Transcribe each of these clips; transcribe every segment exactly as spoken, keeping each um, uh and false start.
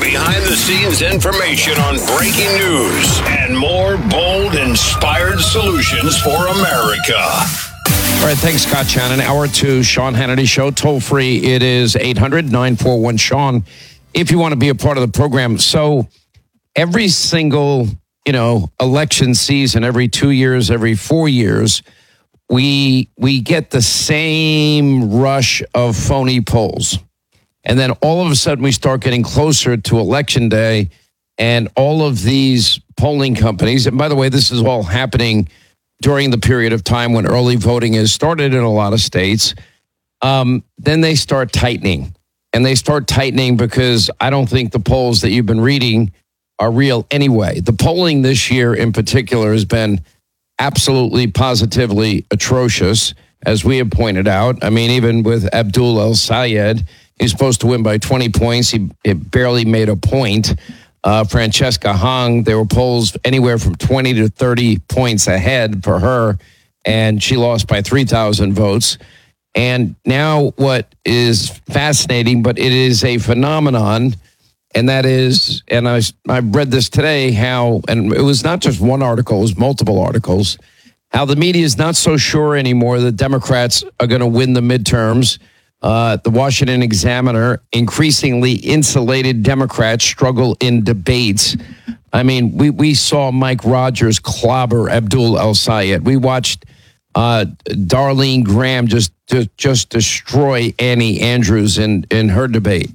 behind-the-scenes information on breaking news and more bold, inspired solutions for America. All right, thanks, Scott Shannon. Hour two, Sean Hannity Show. Toll free, it is eight hundred, nine four one, Sean, if you want to be a part of the program. So every single, you know, election season, every two years, every four years, we we get the same rush of phony polls. And then all of a sudden we start getting closer to Election Day, and all of these polling companies, and by the way, this is all happening during the period of time when early voting has started in a lot of states, um, then they start tightening. And they start tightening because I don't think the polls that you've been reading are real anyway. The polling this year in particular has been absolutely, positively atrocious, as we have pointed out. I mean, even with Abdul El-Sayed, he's supposed to win by twenty points. He it barely made a point. Uh, Francesca Hong, there were polls anywhere from twenty to thirty points ahead for her, and she lost by three thousand votes. And now what is fascinating, but it is a phenomenon, and that is, and I, I read this today, how, and it was not just one article, it was multiple articles, how the media is not so sure anymore that Democrats are going to win the midterms. Uh, the Washington Examiner, increasingly insulated Democrats struggle in debates. I mean, we, we saw Mike Rogers clobber Abdul El-Sayed. We watched uh, Darlene Graham just to, just destroy Annie Andrews in, in her debate.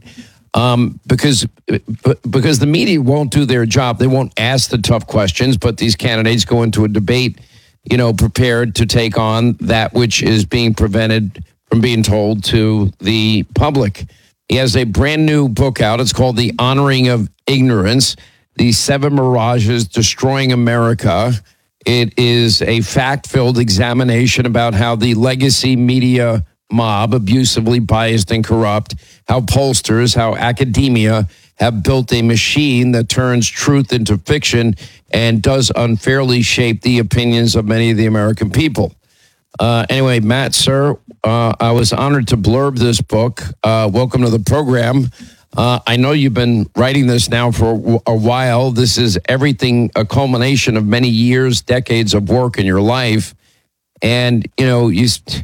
Um, because because the media won't do their job. They won't ask the tough questions, but these candidates go into a debate, you know, prepared to take on that which is being prevented from being told to the public. He has a brand new book out. It's called The Honoring of Ignorance, The Seven Mirages Destroying America. It is a fact-filled examination about how the legacy media mob, abusively biased and corrupt, how pollsters, how academia have built a machine that turns truth into fiction and does unfairly shape the opinions of many of the American people. Uh, anyway, Matt, sir, uh, I was honored to blurb this book. Uh, welcome to the program. Uh, I know you've been writing this now for a, a while. This is everything, a culmination of many years, decades of work in your life. And, you know, you,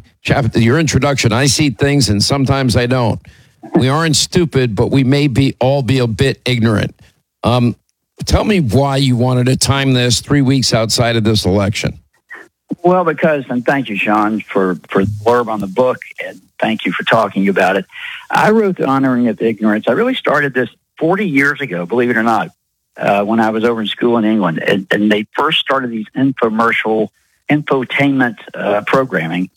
your introduction, I see things and sometimes I don't. We aren't stupid, but we may be all be a bit ignorant. Um, tell me why you wanted to time this three weeks outside of this election. Well, because, and thank you, Sean, for, for the blurb on the book, and thank you for talking about it. I wrote The Honoring of Ignorance. I really started this forty years ago, believe it or not, uh, when I was over in school in England. And, and they first started these infomercial, infotainment uh, programming.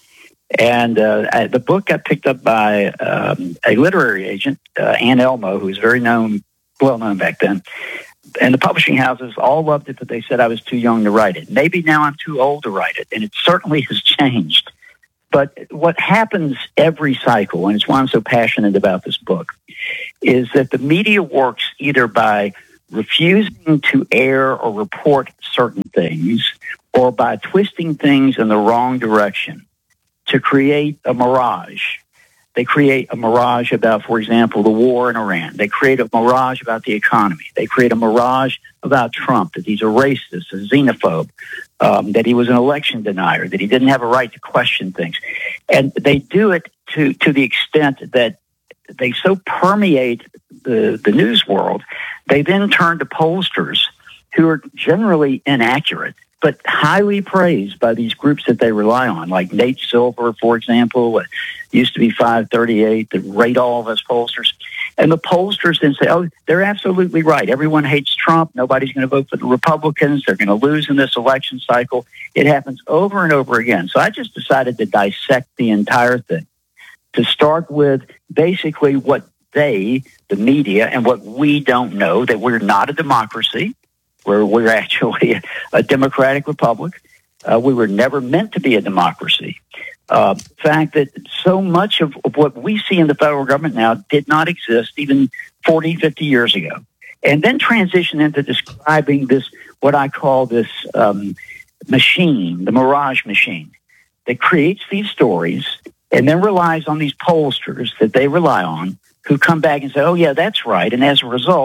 And uh, I, the book got picked up by um, a literary agent, uh, Anne Elmo, who was very known, well known back then. And the publishing houses all loved it, but they said I was too young to write it. Maybe now I'm too old to write it, and it certainly has changed. But what happens every cycle, and it's why I'm so passionate about this book, is that the media works either by refusing to air or report certain things, or by twisting things in the wrong direction to create a mirage. They create a mirage about, for example, the war in Iran. They create a mirage about the economy. They create a mirage about Trump, that he's a racist, a xenophobe, um, that he was an election denier, that he didn't have a right to question things. And they do it to, to the extent that they so permeate the, the news world, they then turn to pollsters who are generally inaccurate, but highly praised by these groups that they rely on, like Nate Silver, for example, used to be five thirty-eight, that rate all of us pollsters. And the pollsters then say, oh, they're absolutely right. Everyone hates Trump. Nobody's going to vote for the Republicans. They're going to lose in this election cycle. It happens over and over again. So I just decided to dissect the entire thing, to start with basically what they, the media, and what we don't know, that we're not a democracy. We're, we're actually a, a democratic republic. Uh, we were never meant to be a democracy. Uh, the fact that so much of, of what we see in the federal government now did not exist even forty, fifty years ago. And then transition into describing this, what I call this um, machine, the mirage machine, that creates these stories and then relies on these pollsters that they rely on, who come back and say, oh, yeah, that's right. And as a result,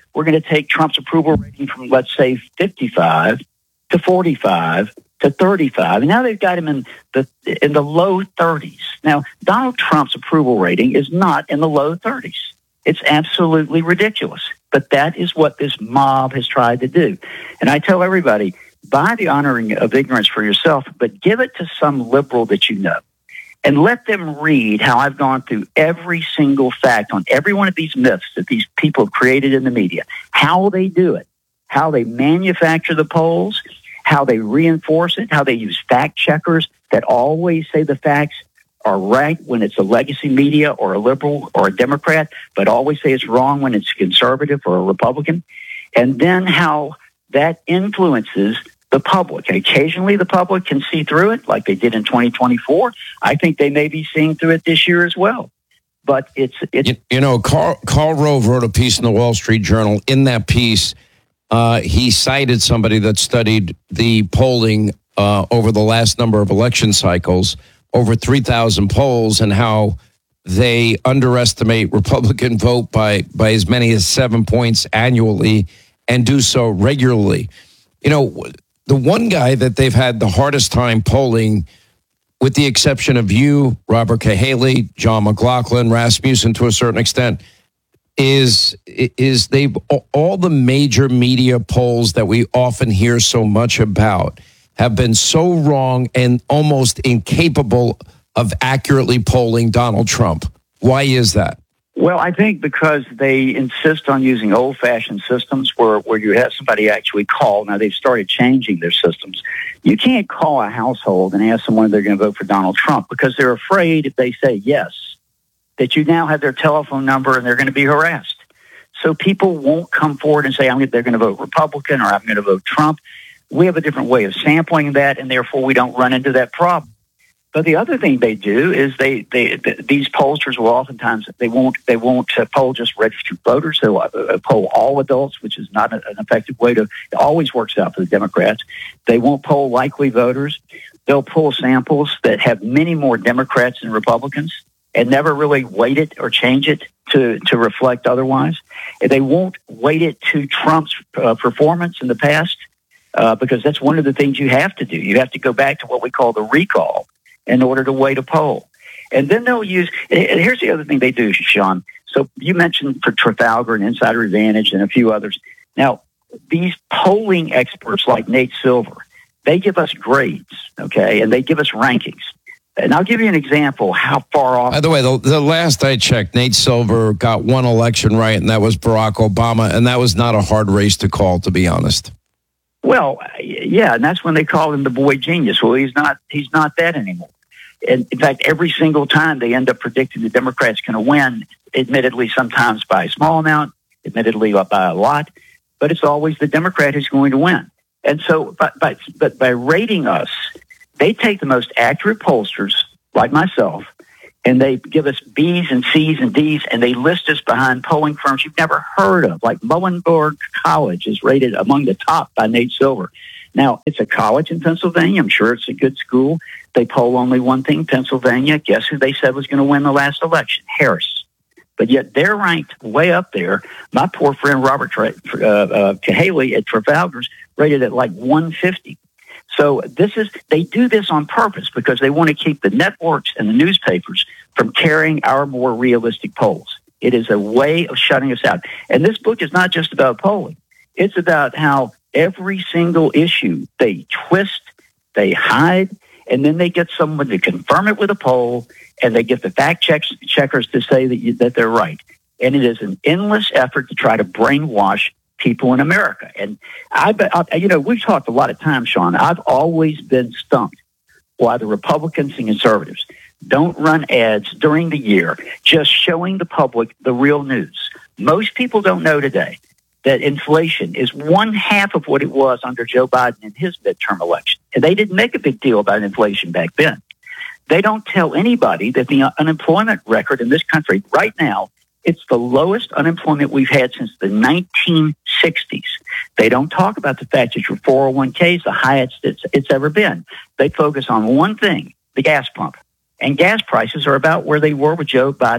we're going to take Trump's approval rating from, let's say, fifty-five to forty-five to thirty-five. And now they've got him in the in the low thirties. Now, Donald Trump's approval rating is not in the low thirties. It's absolutely ridiculous. But that is what this mob has tried to do. And I tell everybody, buy the honoring of ignorance for yourself, but give it to some liberal that you know. And let them read how I've gone through every single fact on every one of these myths that these people have created in the media, how they do it, how they manufacture the polls, how they reinforce it, how they use fact checkers that always say the facts are right when it's a legacy media or a liberal or a Democrat, but always say it's wrong when it's conservative or a Republican. And then how that influences the public. Occasionally the public can see through it like they did in twenty twenty-four. I think they may be seeing through it this year as well. But it's... it's you, you know, Karl, Karl Rove wrote a piece in the Wall Street Journal. In that piece, uh, he cited somebody that studied the polling uh, over the last number of election cycles, over three thousand polls, and how they underestimate Republican vote by, by as many as seven points annually and do so regularly. You know, the one guy that they've had the hardest time polling, with the exception of you, Robert Cahaly, John McLaughlin, Rasmussen to a certain extent, is is they've all the major media polls that we often hear so much about have been so wrong and almost incapable of accurately polling Donald Trump. Why is that? Well, I think because they insist on using old-fashioned systems where, where you have somebody actually call. Now, they've started changing their systems. You can't call a household and ask someone if they're going to vote for Donald Trump because they're afraid if they say yes, that you now have their telephone number and they're going to be harassed. So people won't come forward and say, I'm, they're going to vote Republican or I'm going to vote Trump. We have a different way of sampling that, and therefore we don't run into that problem. But the other thing they do is they, they, they these pollsters will oftentimes they won't they won't uh, poll just registered voters. They'll uh, poll all adults, which is not a, an effective way to. It always works out for the Democrats. They won't poll likely voters. They'll pull samples that have many more Democrats than Republicans and never really weight it or change it to to reflect otherwise. And they won't weight it to Trump's uh, performance in the past uh, because that's one of the things you have to do. You have to go back to what we call the recall in order to weight a poll. And then they'll use, and here's the other thing they do, Sean. So you mentioned for Trafalgar and Insider Advantage and a few others. Now, these polling experts like Nate Silver, they give us grades, okay, and they give us rankings. And I'll give you an example how far off. By the way, the, the last I checked, Nate Silver got one election right, and that was Barack Obama, and that was not a hard race to call, to be honest. Well, yeah, and that's when they call him the boy genius. Well, he's not. He's not that anymore. And in fact, every single time they end up predicting the Democrats going to win, admittedly sometimes by a small amount, admittedly by a lot, but it's always the Democrat who's going to win. And so, but but but by rating us, they take the most accurate pollsters like myself, and they give us B's and C's and D's, and they list us behind polling firms you've never heard of, like Muhlenberg College is rated among the top by Nate Silver. Now, it's a college in Pennsylvania. I'm sure it's a good school. They poll only one thing, Pennsylvania. Guess who they said was going to win the last election? Harris. But yet they're ranked way up there. My poor friend Robert uh, uh, Cahaly at Trafalgar's rated at like one fifty. So this is, they do this on purpose because they want to keep the networks and the newspapers from carrying our more realistic polls. It is a way of shutting us out. And this book is not just about polling. It's about how every single issue they twist, they hide, and then they get someone to confirm it with a poll, and they get the fact checks, checkers to say that you, that they're right. And it is an endless effort to try to brainwash people in America. And I, I, you know, we've talked a lot of times, Sean. I've always been stumped why the Republicans and conservatives don't run ads during the year just showing the public the real news. Most people don't know today that inflation is one half of what it was under Joe Biden in his midterm election. And they didn't make a big deal about inflation back then. They don't tell anybody that the unemployment record in this country right now, it's the lowest unemployment we've had since the nineteen sixties. They don't talk about the fact that your four oh one k is the highest it's, it's ever been. They focus on one thing, the gas pump. And gas prices are about where they were with Joe Biden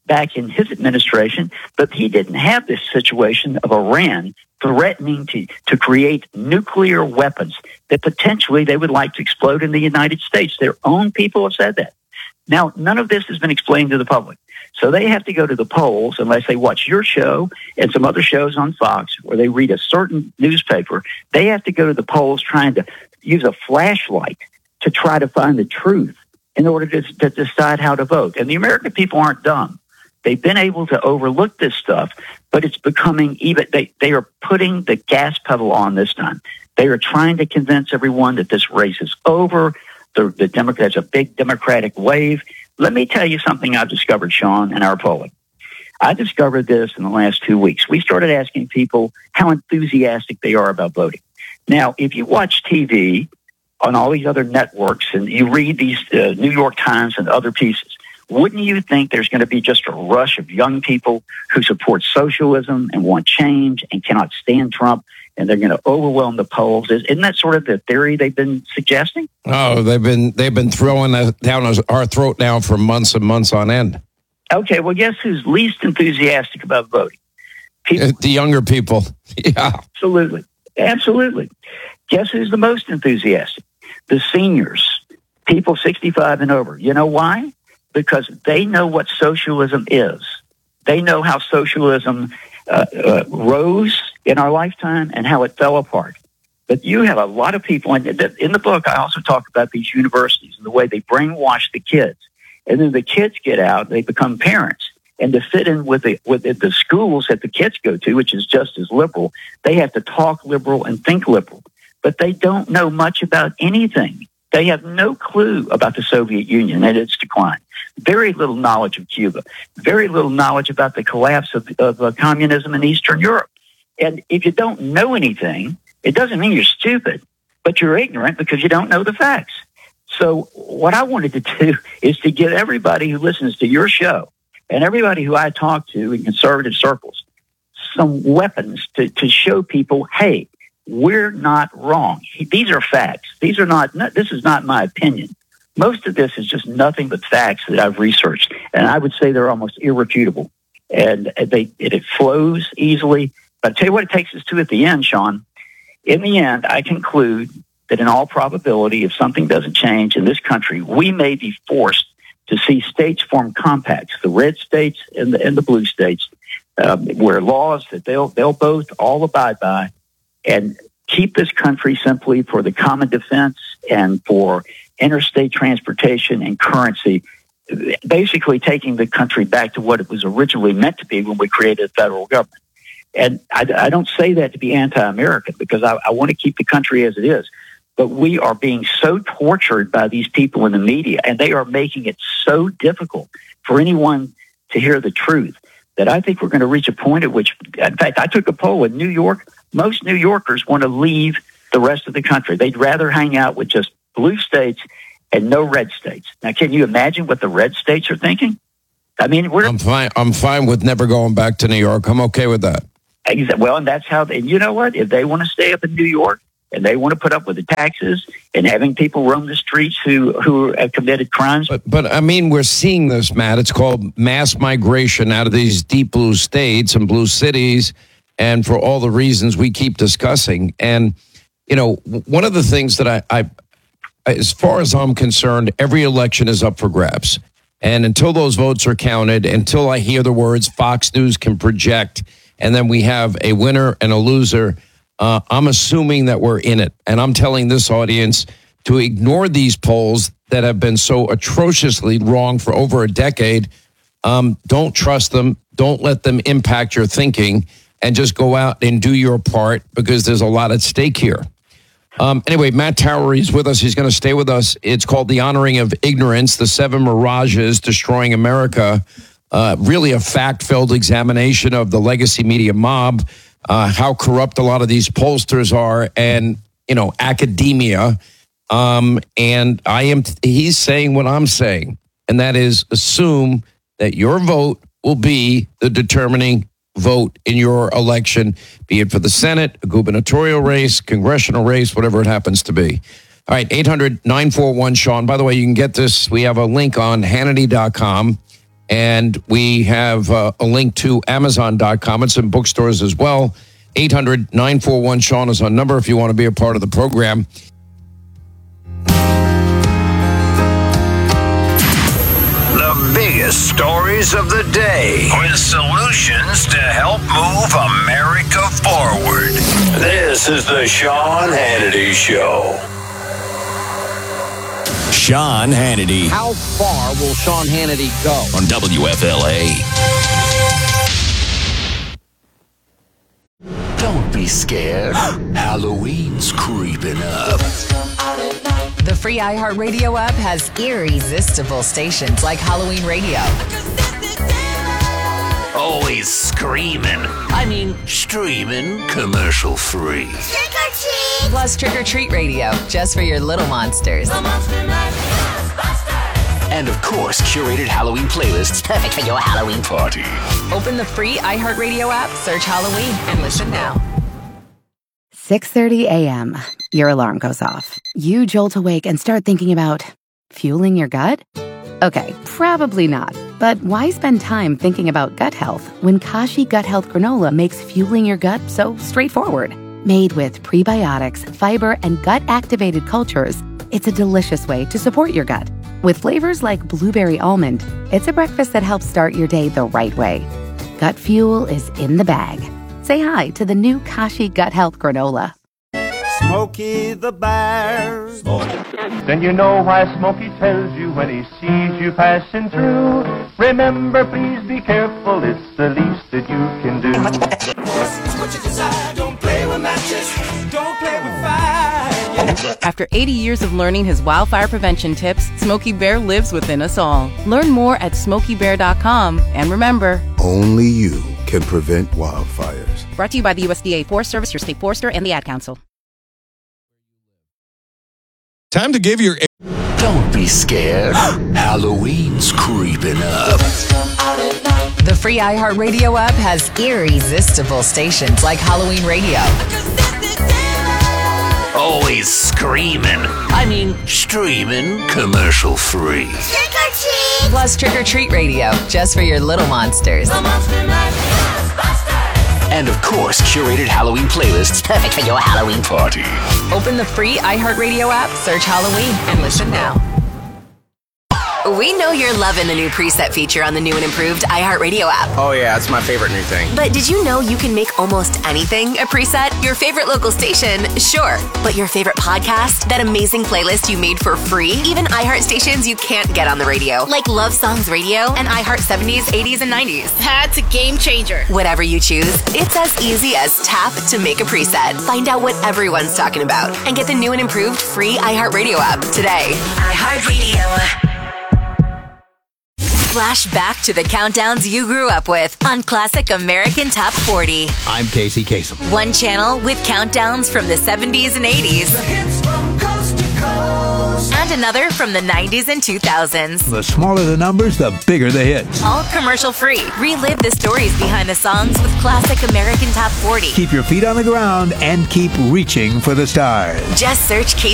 back in his administration, but he didn't have this situation of Iran threatening to, to create nuclear weapons that potentially they would like to explode in the United States. Their own people have said that. Now, none of this has been explained to the public. So they have to go to the polls unless they watch your show and some other shows on Fox or they read a certain newspaper. They have to go to the polls trying to use a flashlight to try to find the truth in order to, to decide how to vote. And the American people aren't dumb. They've been able to overlook this stuff, but it's becoming even, they, they are putting the gas pedal on this time. They are trying to convince everyone that this race is over. The, the Democrats, a big Democratic wave. Let me tell you something I've discovered, Sean, in our polling. I discovered this in the last two weeks. We started asking people how enthusiastic they are about voting. Now, if you watch T V on all these other networks and you read these uh, New York Times and other pieces, wouldn't you think there's going to be just a rush of young people who support socialism and want change and cannot stand Trump, and they're going to overwhelm the polls? Isn't that sort of the theory they've been suggesting? Oh, they've been they've been throwing that down our throat now for months and months on end. Okay, well, guess who's least enthusiastic about voting? People. The younger people. Yeah. Absolutely. Absolutely. Guess who's the most enthusiastic? The seniors, people sixty-five and over. You know why? Because they know what socialism is. They know how socialism uh, uh, rose in our lifetime and how it fell apart. But you have a lot of people, and in the book I also talk about these universities and the way they brainwash the kids. And then the kids get out, they become parents. And to fit in with the, with the schools that the kids go to, which is just as liberal, they have to talk liberal and think liberal. But they don't know much about anything. They have no clue about the Soviet Union and its decline. Very little knowledge of Cuba. Very little knowledge about the collapse of, of uh, communism in Eastern Europe. And if you don't know anything, it doesn't mean you're stupid, but you're ignorant because you don't know the facts. So what I wanted to do is to give everybody who listens to your show and everybody who I talk to in conservative circles some weapons to, to show people, hey, we're not wrong. These are facts. These are not, this is not my opinion. Most of this is just nothing but facts that I've researched. And I would say they're almost irrefutable. And they, it, it flows easily. But I'll tell you what it takes us to at the end, Sean. In the end, I conclude that in all probability, if something doesn't change in this country, we may be forced to see states form compacts, the red states and the, and the blue states, um, where laws that they'll, they'll both all abide by, and keep this country simply for the common defense and for interstate transportation and currency, basically taking the country back to what it was originally meant to be when we created a federal government. And I, I don't say that to be anti-American because I, I want to keep the country as it is. But we are being so tortured by these people in the media, and they are making it so difficult for anyone to hear the truth that I think we're going to reach a point at which, in fact, I took a poll in New York. Most New Yorkers want to leave the rest of the country. They'd rather hang out with just blue states and no red states. Now, can you imagine what the red states are thinking? I mean, we're... I'm fine. I'm fine with never going back to New York. I'm okay with that. Well, and that's how they, and you know what? If they want to stay up in New York and they want to put up with the taxes and having people roam the streets who, who have committed crimes. But, but I mean, we're seeing this, Matt. It's called mass migration out of these deep blue states and blue cities, and for all the reasons we keep discussing. And, you know, one of the things that I, I as far as I'm concerned, every election is up for grabs. And until those votes are counted, until I hear the words Fox News can project, and then we have a winner and a loser, uh, I'm assuming that we're in it. And I'm telling this audience to ignore these polls that have been so atrociously wrong for over a decade. Um, don't trust them. Don't let them impact your thinking, and just go out and do your part, because there's a lot at stake here. Um, anyway, Matt Towery is with us. He's going to stay with us. It's called The Honoring of Ignorance, The Seven Mirages Destroying America. Uh, really a fact-filled examination of the legacy media mob, uh, how corrupt a lot of these pollsters are, and, you know, academia. Um, and I am, he's saying what I'm saying, and that is assume that your vote will be the determining vote in your election, be it for the Senate, a gubernatorial race, congressional race, whatever it happens to be. All right, eight hundred nine four one Sean. By the way, you can get this. We have a link on Hannity dot com. And we have uh, a link to Amazon dot com. It's in bookstores as well. eight hundred nine four one Sean is our number if you want to be a part of the program. The biggest stories of the day with solutions to help move America forward. This is the Sean Hannity Show. Sean Hannity. How far will Sean Hannity go? On W F L A. Don't be scared. Halloween's creeping up. The free iHeartRadio app has irresistible stations like Halloween Radio. Always screaming. I mean, streaming commercial free. Trick or treat! Plus Trick or Treat Radio, just for your little monsters. And of course, curated Halloween playlists perfect for your Halloween party. Open the free iHeartRadio app, search Halloween, and listen now. six thirty a.m. Your alarm goes off. You jolt awake and start thinking about fueling your gut? Okay, probably not. But why spend time thinking about gut health when Kashi Gut Health Granola makes fueling your gut so straightforward? Made with prebiotics, fiber, and gut-activated cultures, it's a delicious way to support your gut. With flavors like blueberry almond, it's a breakfast that helps start your day the right way. Gut fuel is in the bag. Say hi to the new Kashi Gut Health Granola. Smokey the Bear. Then you know why Smokey tells you when he sees you passing through. Remember, please be careful, it's the least that you can do. What you decide, don't play with matches, don't play with fire. After eighty years of learning his wildfire prevention tips, Smokey Bear lives within us all. Learn more at smokey bear dot com. And remember, only you can prevent wildfires. Brought to you by the U S D A Forest Service, your state forester, and the Ad Council. Time to give your... Don't be scared. Halloween's creeping up. The free iHeartRadio app has irresistible stations like Halloween Radio. Always screaming. I mean, streaming commercial free. Trick or treat! Plus Trick or Treat Radio, just for your little monsters. And of course, curated Halloween playlists perfect for your Halloween party. Open the free iHeartRadio app, search Halloween, and listen now. We know you're loving the new preset feature on the new and improved iHeartRadio app. Oh yeah, it's my favorite new thing. But did you know you can make almost anything a preset? Your favorite local station, sure. But your favorite podcast? That amazing playlist you made for free? Even iHeart stations you can't get on the radio, like Love Songs Radio and iHeart seventies, eighties, and nineties. That's a game changer. Whatever you choose, it's as easy as tap to make a preset. Find out what everyone's talking about and get the new and improved free iHeartRadio app today. iHeartRadio. Flash back to the countdowns you grew up with on Classic American Top forty. I'm Casey Kasem. One channel with countdowns from the seventies and eighties. The hits from coast to coast. And another from the nineties and two thousands. The smaller the numbers, the bigger the hits. All commercial free. Relive the stories behind the songs with Classic American Top forty. Keep your feet on the ground and keep reaching for the stars. Just search Casey